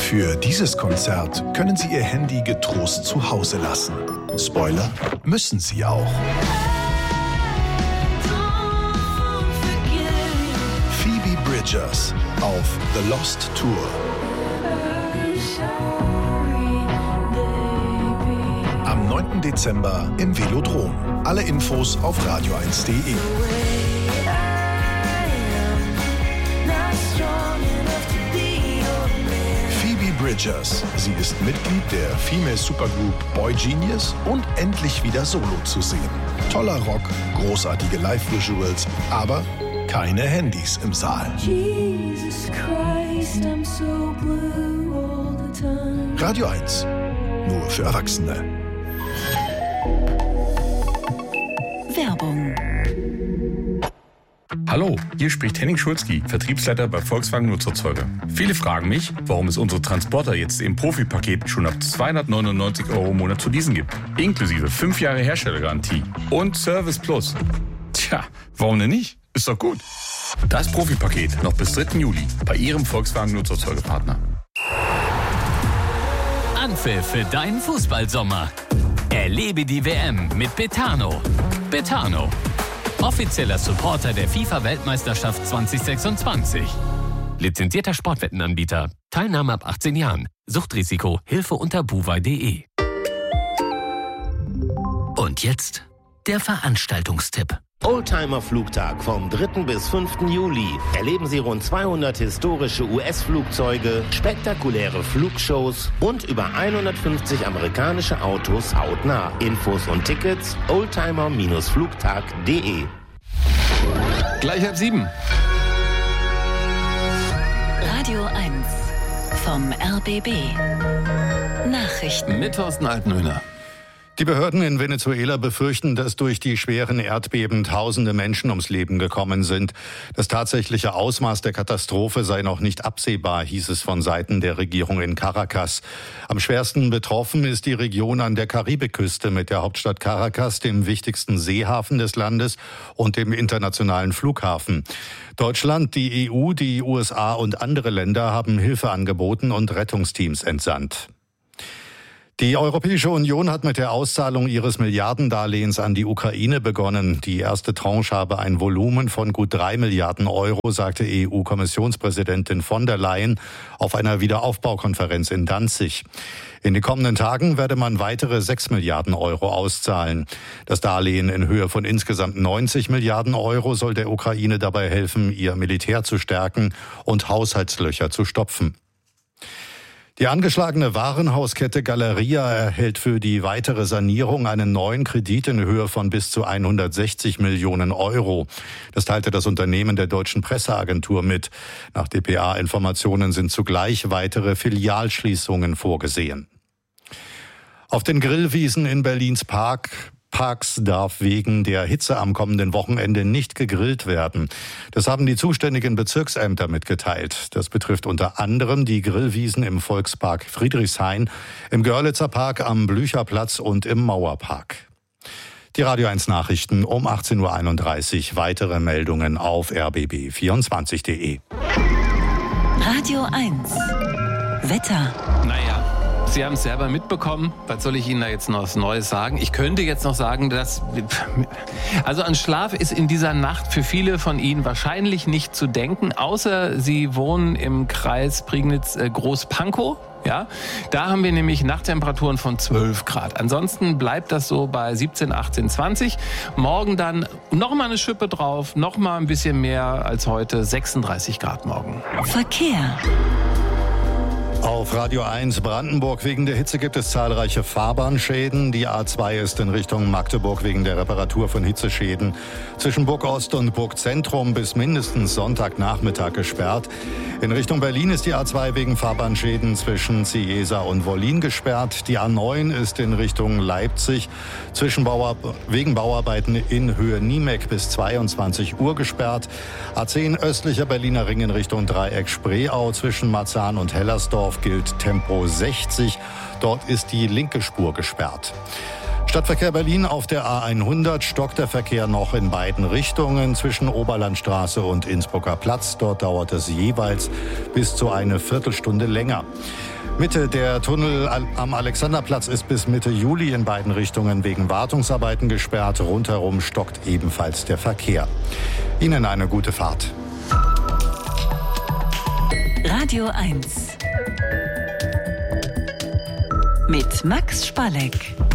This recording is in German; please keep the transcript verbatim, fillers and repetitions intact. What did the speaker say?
Für dieses Konzert können Sie Ihr Handy getrost zu Hause lassen. Spoiler, müssen Sie auch. Phoebe Bridgers auf The Lost Tour. Am neunten Dezember im Velodrom. Alle Infos auf radio eins punkt de. Phoebe Bridgers. Sie ist Mitglied der Female Supergroup Boy Genius und endlich wieder solo zu sehen. Toller Rock, großartige Live-Visuals, aber keine Handys im Saal. Jesus Christ, I'm so blue all the time. Radio eins. Nur für Erwachsene. Werbung. Hallo, hier spricht Henning Schulzki, Vertriebsleiter bei Volkswagen Nutzerzeuger. Viele fragen mich, warum es unsere Transporter jetzt im Profi-Paket schon ab zweihundertneunundneunzig Euro im Monat zu leasen gibt. Inklusive fünf Jahre Herstellergarantie und Service Plus. Tja, warum denn nicht? Ist doch gut. Das Profi-Paket noch bis dritten Juli bei Ihrem Volkswagen Nutzerzeugerpartner. Anpfiff für deinen Fußballsommer. Erlebe die W M mit Betano. Betano, offizieller Supporter der FIFA-Weltmeisterschaft zwanzig sechsundzwanzig. Lizenzierter Sportwettenanbieter. Teilnahme ab achtzehn Jahren. Suchtrisiko. Hilfe unter buwei punkt de. Und jetzt der Veranstaltungstipp. Oldtimer-Flugtag vom dritten bis fünften Juli. Erleben Sie rund zweihundert historische U S-Flugzeuge, spektakuläre Flugshows und über hundertfünfzig amerikanische Autos hautnah. Infos und Tickets oldtimer Flugtag punkt de. Gleich halb sieben. Radio eins vom R B B. Nachrichten. Mit Thorsten Altenhöhner. Die Behörden in Venezuela befürchten, dass durch die schweren Erdbeben tausende Menschen ums Leben gekommen sind. Das tatsächliche Ausmaß der Katastrophe sei noch nicht absehbar, hieß es von Seiten der Regierung in Caracas. Am schwersten betroffen ist die Region an der Karibikküste mit der Hauptstadt Caracas, dem wichtigsten Seehafen des Landes und dem internationalen Flughafen. Deutschland, die E U, die U S A und andere Länder haben Hilfe angeboten und Rettungsteams entsandt. Die Europäische Union hat mit der Auszahlung ihres Milliardendarlehens an die Ukraine begonnen. Die erste Tranche habe ein Volumen von gut drei Milliarden Euro, sagte E U-Kommissionspräsidentin von der Leyen auf einer Wiederaufbaukonferenz in Danzig. In den kommenden Tagen werde man weitere sechs Milliarden Euro auszahlen. Das Darlehen in Höhe von insgesamt neunzig Milliarden Euro soll der Ukraine dabei helfen, ihr Militär zu stärken und Haushaltslöcher zu stopfen. Die angeschlagene Warenhauskette Galeria erhält für die weitere Sanierung einen neuen Kredit in Höhe von bis zu hundertsechzig Millionen Euro. Das teilte das Unternehmen der Deutschen Presseagentur mit. Nach D P A-Informationen sind zugleich weitere Filialschließungen vorgesehen. Auf den Grillwiesen in Berlins Park Parks darf wegen der Hitze am kommenden Wochenende nicht gegrillt werden. Das haben die zuständigen Bezirksämter mitgeteilt. Das betrifft unter anderem die Grillwiesen im Volkspark Friedrichshain, im Görlitzer Park am Blücherplatz und im Mauerpark. Die Radio eins Nachrichten um achtzehn Uhr einunddreißig. Weitere Meldungen auf r b b vierundzwanzig punkt de. Radio eins. Wetter. Naja. Sie haben es selber mitbekommen. Was soll ich Ihnen da jetzt noch was Neues sagen? Ich könnte jetzt noch sagen, dass... Also an Schlaf ist in dieser Nacht für viele von Ihnen wahrscheinlich nicht zu denken, außer Sie wohnen im Kreis Prignitz-Großpankow. Ja, da haben wir nämlich Nachttemperaturen von zwölf Grad. Ansonsten bleibt das so bei siebzehn, achtzehn, zwanzig. Morgen dann noch mal eine Schippe drauf, noch mal ein bisschen mehr als heute, sechsunddreißig Grad morgen. Verkehr. Auf Radio eins Brandenburg. Wegen der Hitze gibt es zahlreiche Fahrbahnschäden. Die A zwei ist in Richtung Magdeburg wegen der Reparatur von Hitzeschäden zwischen Burg Ost und Burg Zentrum bis mindestens Sonntagnachmittag gesperrt. In Richtung Berlin ist die A zwei wegen Fahrbahnschäden zwischen Ciesa und Wollin gesperrt. Die A neun ist in Richtung Leipzig zwischen Bauar- wegen Bauarbeiten in Höhe Niemeck bis zweiundzwanzig Uhr gesperrt. A zehn östlicher Berliner Ring in Richtung Dreieck Spreeau zwischen Marzahn und Hellersdorf gilt Tempo sechzig. Dort ist die linke Spur gesperrt. Stadtverkehr Berlin auf der A hundert stockt der Verkehr noch in beiden Richtungen zwischen Oberlandstraße und Innsbrucker Platz. Dort dauert es jeweils bis zu eine Viertelstunde länger. Mitte der Tunnel am Alexanderplatz ist bis Mitte Juli in beiden Richtungen wegen Wartungsarbeiten gesperrt. Rundherum stockt ebenfalls der Verkehr. Ihnen eine gute Fahrt. Radio eins mit Max Spalleck.